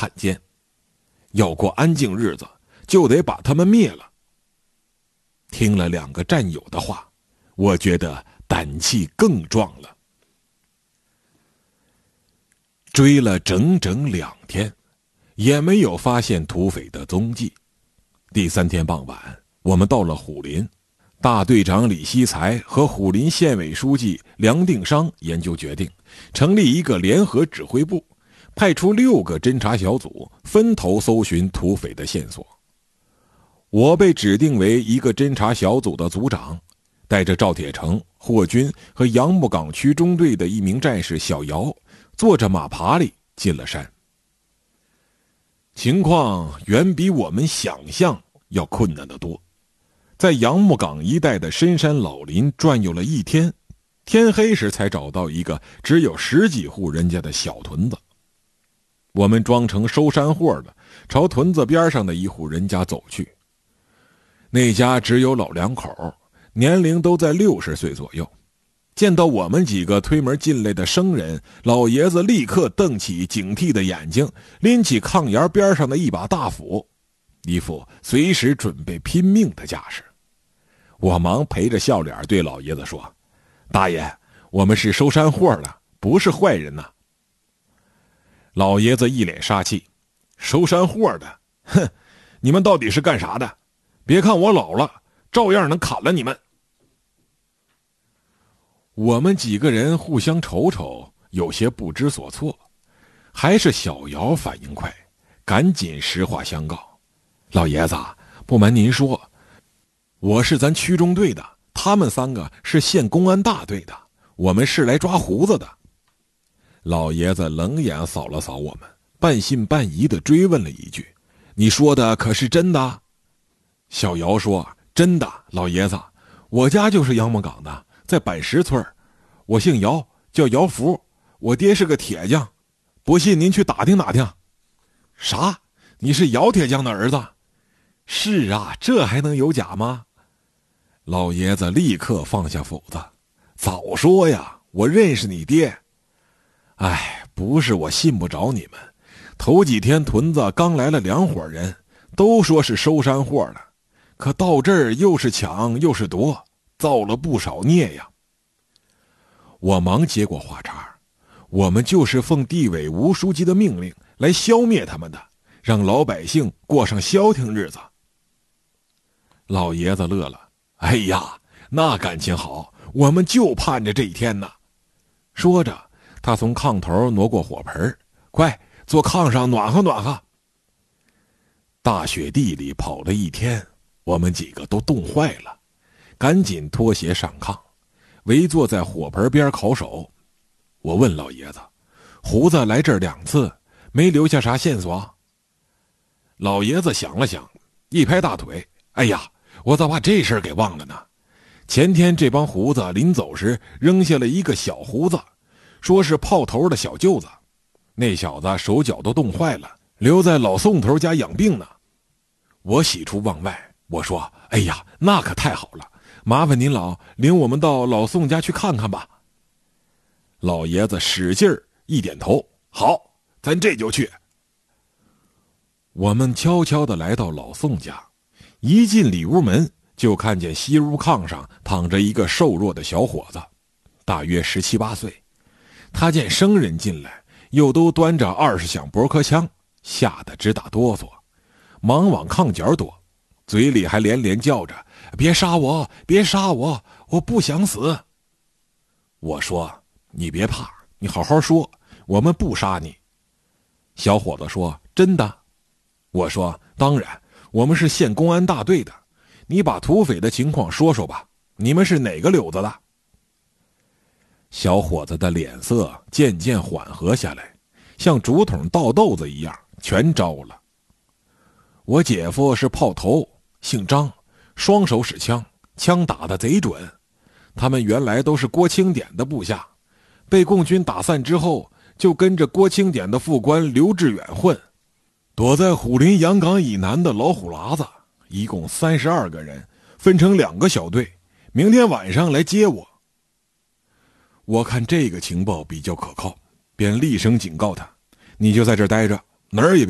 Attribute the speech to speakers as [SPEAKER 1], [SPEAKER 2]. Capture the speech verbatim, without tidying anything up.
[SPEAKER 1] 汉奸，要过安静日子，就得把他们灭了。听了两个战友的话，我觉得胆气更壮了。追了整整两天，也没有发现土匪的踪迹。第三天傍晚，我们到了虎林，大队长李希才和虎林县委书记梁定商研究决定，成立一个联合指挥部，派出六个侦察小组，分头搜寻土匪的线索。我被指定为一个侦察小组的组长，带着赵铁成、霍军和杨木岗区中队的一名战士小姚，坐着马爬犁进了山。情况远比我们想象要困难得多。在杨木岗一带的深山老林转悠了一天，天黑时才找到一个只有十几户人家的小屯子。我们装成收山货的，朝屯子边上的一户人家走去。那家只有老两口，年龄都在六十岁左右。见到我们几个推门进来的生人，老爷子立刻瞪起警惕的眼睛，拎起炕沿边上的一把大斧，一副随时准备拼命的架势。我忙陪着笑脸对老爷子说：“大爷，我们是收山货的，不是坏人呐。”老爷子一脸杀气：“收山货的，哼，你们到底是干啥的？别看我老了，照样能砍了你们。”我们几个人互相瞅瞅，有些不知所措。还是小姚反应快，赶紧实话相告：“老爷子，不瞒您说，我是咱区中队的，他们三个是县公安大队的，我们是来抓胡子的。”老爷子冷眼扫了扫我们，半信半疑地追问了一句：“你说的可是真的？”小姚说：“真的，老爷子，我家就是杨木岗的，在板石村，我姓姚，叫姚福，我爹是个铁匠，不信您去打听打听。”“啥？你是姚铁匠的儿子？”“是啊，这还能有假吗？”老爷子立刻放下斧子：“早说呀，我认识你爹。”“哎，不是我信不着你们，头几天屯子刚来了两伙人，都说是收山货的，可到这儿又是抢又是夺，造了不少孽呀。”我忙接过话茬：“我们就是奉地委吴书记的命令来消灭他们的，让老百姓过上消停日子。”老爷子乐了：“哎呀，那感情好，我们就盼着这一天呢。”说着，他从炕头挪过火盆：“快坐炕上暖和暖和。”大雪地里跑了一天，我们几个都冻坏了，赶紧脱鞋上炕，围坐在火盆边烤手。我问老爷子：“胡子来这儿两次，没留下啥线索？”老爷子想了想，一拍大腿：“哎呀，我咋把这事儿给忘了呢？前天这帮胡子临走时扔下了一个小胡子，说是炮头的小舅子，那小子手脚都冻坏了，留在老宋头家养病呢。”我喜出望外，我说：“哎呀，那可太好了，麻烦您老领我们到老宋家去看看吧。”老爷子使劲儿一点头：“好，咱这就去。”我们悄悄地来到老宋家，一进里屋门就看见西屋炕上躺着一个瘦弱的小伙子，大约十七八岁。他见生人进来，又都端着二十响驳壳枪，吓得直打哆嗦，忙往炕角躲，嘴里还连连叫着：“别杀我，别杀我，我不想死。”我说：“你别怕，你好好说，我们不杀你。”小伙子说：“真的？”我说：“当然，我们是县公安大队的，你把土匪的情况说说吧，你们是哪个柳子的？”小伙子的脸色渐渐缓和下来，像竹筒倒豆子一样，全招了。我姐夫是炮头，姓张，双手使枪，枪打得贼准。他们原来都是郭清典的部下，被共军打散之后，就跟着郭清典的副官刘志远混，躲在虎林杨岗以南的老虎喇子，一共三十二个人，分成两个小队，明天晚上来接我。我看这个情报比较可靠，便厉声警告他：“你就在这儿待着，哪儿也别